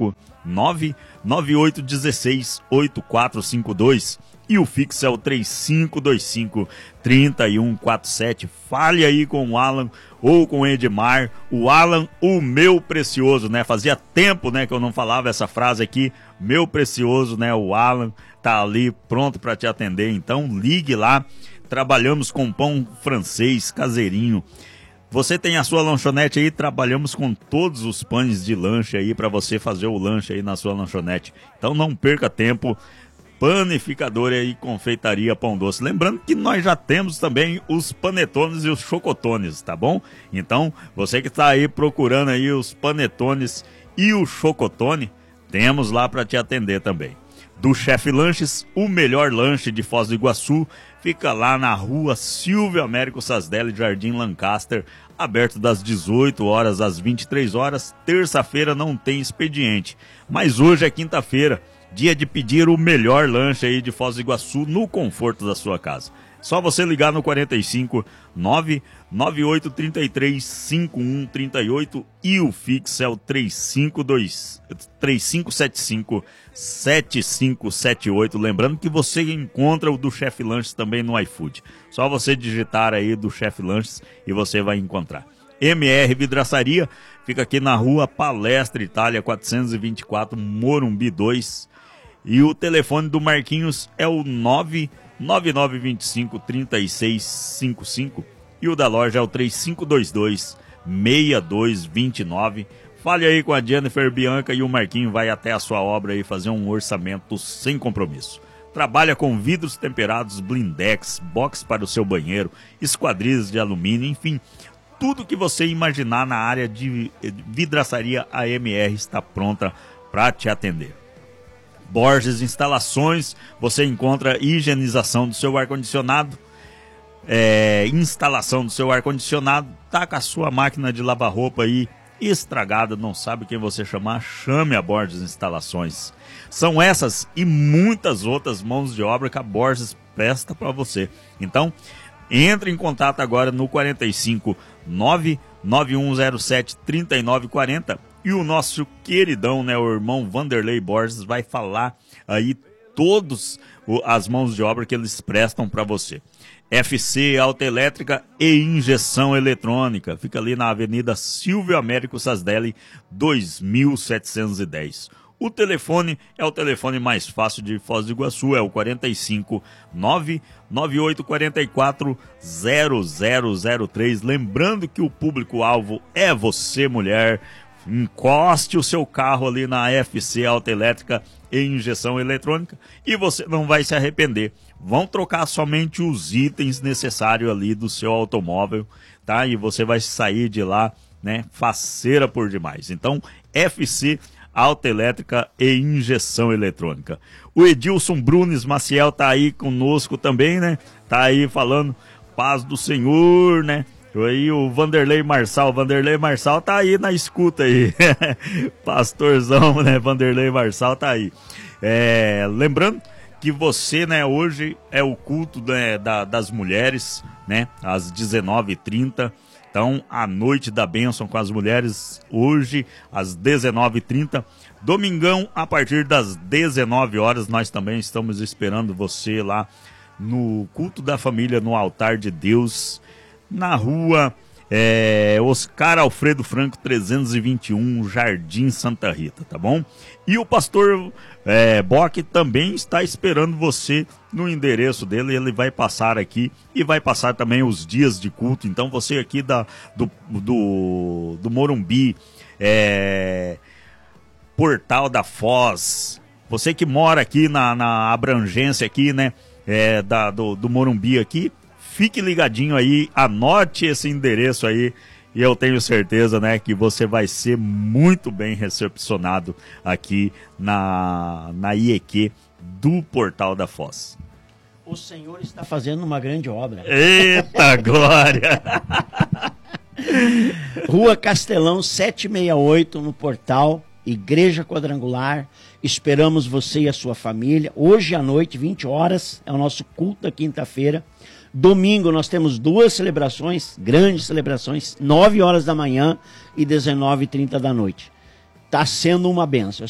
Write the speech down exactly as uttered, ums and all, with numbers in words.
cinco, nove nove oito um seis, oito quatro cinco dois. E o fixo é o três cinco dois cinco, três um quatro sete. Fale aí com o Alan ou com o Edmar. O Alan, o meu precioso, né? Fazia tempo, né, que eu não falava essa frase aqui. Meu precioso, né? O Alan tá ali pronto para te atender. Então ligue lá. Trabalhamos com pão francês caseirinho. Você tem a sua lanchonete aí, trabalhamos com todos os pães de lanche aí para você fazer o lanche aí na sua lanchonete. Então não perca tempo. Panificadora e confeitaria Pão Doce. Lembrando que nós já temos também os panetones e os chocotones, tá bom? Então, você que está aí procurando aí os panetones e o chocotone, temos lá para te atender também. Do Chefe Lanches, o melhor lanche de Foz do Iguaçu, fica lá na rua Silvio Américo Sasdelli, Jardim Lancaster, aberto das dezoito horas às vinte e três horas. Terça-feira não tem expediente, mas hoje é quinta-feira. Dia de pedir o melhor lanche aí de Foz do Iguaçu no conforto da sua casa. Só você ligar no quarenta e cinco, nove nove oito três três, cinco um três oito e o fixo é o três cinco sete cinco, sete cinco sete oito. Lembrando que você encontra o do Chefe Lanches também no iFood. Só você digitar aí do Chefe Lanches e você vai encontrar. M R Vidraçaria fica aqui na rua Palestra Itália quatrocentos e vinte e quatro, Morumbi dois. E o telefone do Marquinhos é o nove nove nove dois cinco, três seis cinco cinco e o da loja é o três cinco dois dois, seis dois dois nove. Fale aí com a Jennifer Bianca e o Marquinhos vai até a sua obra aí fazer um orçamento sem compromisso. Trabalha com vidros temperados, blindex, box para o seu banheiro, esquadrias de alumínio, enfim, tudo que você imaginar na área de vidraçaria, a M R está pronta para te atender. Borges Instalações, você encontra higienização do seu ar-condicionado, é, instalação do seu ar-condicionado, tá com a sua máquina de lavar roupa aí estragada, não sabe quem você chamar, chame a Borges Instalações. São essas e muitas outras mãos de obra que a Borges presta para você. Então, entre em contato agora no quarenta e cinco, nove nove um zero sete, três nove quatro zero. E o nosso queridão, né, o irmão Vanderlei Borges, vai falar aí todas as mãos de obra que eles prestam para você. F C Autoelétrica e Injeção Eletrônica. Fica ali na Avenida Silvio Américo Sasdelli, dois mil setecentos e dez. O telefone é o telefone mais fácil de Foz do Iguaçu, é o quarenta e cinco, nove nove oito quatro quatro, zero zero zero três. Lembrando que o público-alvo é você, mulher. Encoste o seu carro ali na F C Autoelétrica e Injeção Eletrônica e você não vai se arrepender. Vão trocar somente os itens necessários ali do seu automóvel, tá? E você vai sair de lá, né, faceira por demais. Então, F C Autoelétrica e Injeção Eletrônica. O Edilson Brunes Maciel tá aí conosco também, né? Tá aí falando paz do Senhor, né? Aí o Vanderlei Marçal, Vanderlei Marçal tá aí na escuta aí, pastorzão, né, Vanderlei Marçal tá aí. É, lembrando que você, né, hoje é o culto, né, da, das mulheres, né, às dezenove e trinta, então a noite da bênção com as mulheres, hoje às dezenove e trinta, domingão a partir das dezenove horas, nós também estamos esperando você lá no culto da família, no altar de Deus, na rua é, Oscar Alfredo Franco trezentos e vinte e um, Jardim Santa Rita, tá bom? E o pastor é, Bock também está esperando você no endereço dele, ele vai passar aqui e vai passar também os dias de culto. Então você aqui da, do, do, do Morumbi, é, Portal da Foz, você que mora aqui na, na abrangência aqui, né, é, da, do, do Morumbi aqui, fique ligadinho aí, anote esse endereço aí e eu tenho certeza, né, que você vai ser muito bem recepcionado aqui na, na I E Q do Portal da Foz. O Senhor está fazendo uma grande obra. Eita glória! Rua Castelão setecentos e sessenta e oito, no Portal, Igreja Quadrangular. Esperamos você e a sua família. Hoje à noite, vinte horas, é o nosso culto da quinta-feira. Domingo nós temos duas celebrações, grandes celebrações, nove horas da manhã e dezenove e trinta da noite. Está sendo uma bênção.